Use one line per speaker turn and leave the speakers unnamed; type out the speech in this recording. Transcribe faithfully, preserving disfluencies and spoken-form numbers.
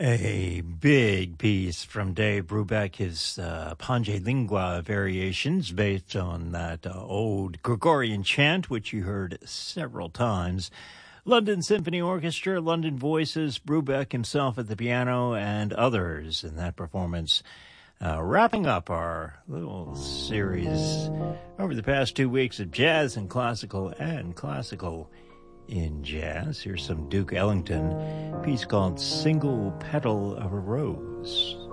A big piece from Dave Brubeck, his uh, Pange Lingua variations based on that uh, old Gregorian chant, which you heard several times. London Symphony Orchestra, London Voices, Brubeck himself at the piano, and others in that performance. Uh, wrapping up our little series over the past two weeks of jazz and classical and classical in jazz. Here's some Duke Ellington, a piece called Single Petal of a Rose.